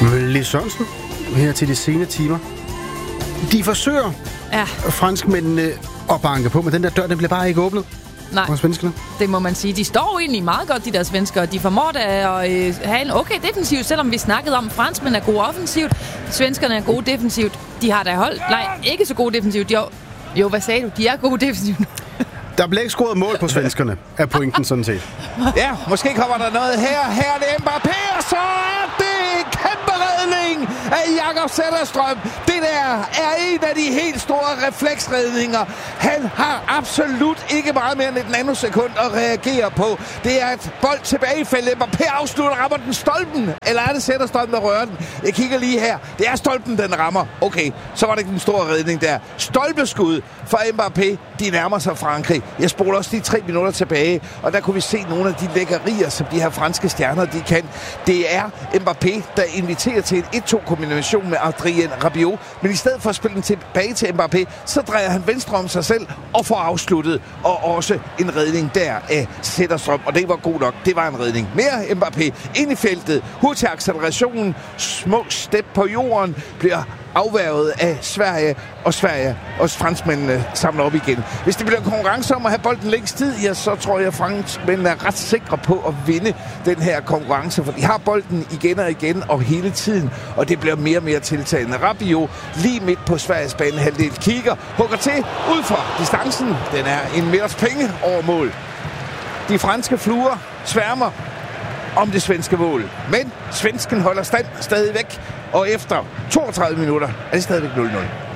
Lis Sørensen, her til de sene timer. De forsøger, franskmændene, at banke på, men den der dør, den bliver bare ikke åbnet. Nej, og svenskerne. Det må man sige. De står egentlig meget godt, de der svenskere. De formår at have en okay defensiv, selvom vi snakkede om, franskmænd er gode offensivt. Svenskerne er gode defensivt. De har da holdt. Nej, ikke så gode defensivt. Jo, hvad sagde du? De er gode defensivt. Der bliver ikke scoret mål på svenskerne, er pointen sådan set. Ja, måske kommer der noget her. Her er det Mbappé, og så er det en kæmpe redning af Jakob Zetterstrøm. Det der er en af de helt store refleksredninger. Han har absolut ikke meget mere end et nanosekund at reagere på. Det er et bold tilbage i feltet. Mbappé afslutter, rammer den stolpen. Eller er det Zetterstrøm, der rører den? Jeg kigger lige her. Det er stolpen, den rammer. Okay, så var det ikke den store redning der. Stolpeskud for Mbappé. De nærmer sig Frankrig. Jeg spoler også lige 3 minutter tilbage, og der kunne vi se nogle af de lækkerier, som de her franske stjerner, de kan. Det er Mbappé, der inviterer til en 1-2-kombination med Adrien Rabiot, men i stedet for at spille den tilbage til Mbappé, så drejer han venstre om sig selv og får afsluttet, og også en redning der af Zetterstrøm, og det var god nok. Det var en redning. Mere Mbappé ind i feltet. Hurtig acceleration, små step på jorden, bliver afværget af Sverige og franskmændene samler op igen. Hvis det bliver konkurrence om at have bolden længst tid, ja, så tror jeg, at franskmændene er ret sikre på at vinde den her konkurrence, for de har bolden igen og igen og hele tiden, og det bliver mere og mere tiltagende. Rabiot lige midt på Sveriges banehalvdel kigger, hugger til ud fra distancen. Den er en meters penge over mål. De franske fluer sværmer om det svenske mål, men svensken holder stand stadigvæk, og efter 32 minutter er det stadigvæk 0-0.